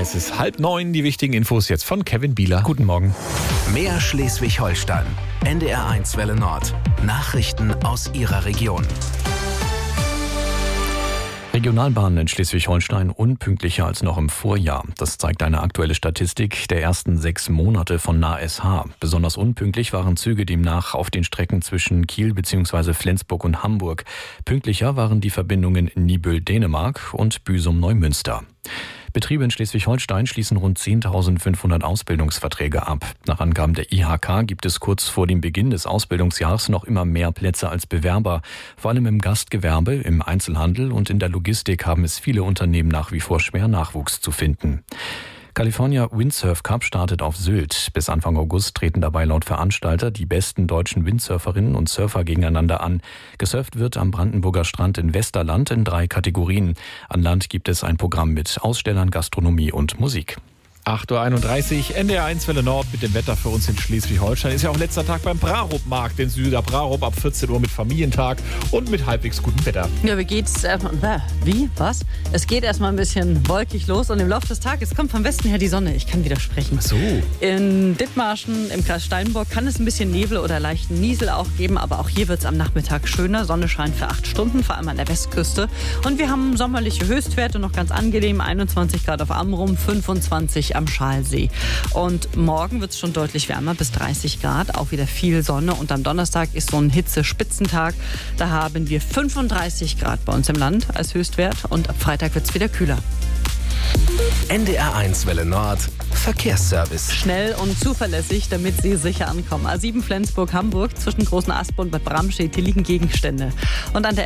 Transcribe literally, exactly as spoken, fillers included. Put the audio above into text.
Es ist halb neun, die wichtigen Infos jetzt von Kevin Bieler. Guten Morgen. Mehr Schleswig-Holstein. N D R eins Welle Nord. Nachrichten aus Ihrer Region. Regionalbahnen in Schleswig-Holstein unpünktlicher als noch im Vorjahr. Das zeigt eine aktuelle Statistik der ersten sechs Monate von N A S H. Besonders unpünktlich waren Züge demnach auf den Strecken zwischen Kiel bzw. Flensburg und Hamburg. Pünktlicher waren die Verbindungen Nibel-Dänemark und Büsum-Neumünster. Betriebe in Schleswig-Holstein schließen rund zehntausendfünfhundert Ausbildungsverträge ab. Nach Angaben der I H K gibt es kurz vor dem Beginn des Ausbildungsjahres noch immer mehr Plätze als Bewerber. Vor allem im Gastgewerbe, im Einzelhandel und in der Logistik haben es viele Unternehmen nach wie vor schwer, Nachwuchs zu finden. California Windsurf Cup startet auf Sylt. Bis Anfang August treten dabei laut Veranstalter die besten deutschen Windsurferinnen und Surfer gegeneinander an. Gesurft wird am Brandenburger Strand in Westerland in drei Kategorien. An Land gibt es ein Programm mit Ausstellern, Gastronomie und Musik. acht Uhr einunddreißig, N D R eins Welle Nord mit dem Wetter für uns in Schleswig-Holstein. Ist ja auch letzter Tag beim Prarup-Markt in Süder Prarup ab vierzehn Uhr mit Familientag und mit halbwegs gutem Wetter. Ja, wie geht's erstmal? Wie? Was? Es geht erstmal ein bisschen wolkig los und im Laufe des Tages kommt vom Westen her die Sonne. Ich kann widersprechen. Ach so. In Dithmarschen im Kreis Steinburg kann es ein bisschen Nebel oder leichten Niesel auch geben, aber auch hier wird es am Nachmittag schöner. Sonne scheint für acht Stunden, vor allem an der Westküste. Und wir haben sommerliche Höchstwerte, noch ganz angenehm, einundzwanzig Grad auf Amrum, fünfundzwanzig am Schalsee. Und morgen wird es schon deutlich wärmer, bis dreißig Grad, auch wieder viel Sonne. Und am Donnerstag ist so ein Hitze-Spitzentag. Da haben wir fünfunddreißig Grad bei uns im Land als Höchstwert und ab Freitag wird es wieder kühler. N D R eins Welle Nord. Verkehrsservice. Schnell und zuverlässig, damit Sie sicher ankommen. A sieben Flensburg-Hamburg zwischen Großen Asp und Bad Bramstedt, hier liegen Gegenstände. Und an der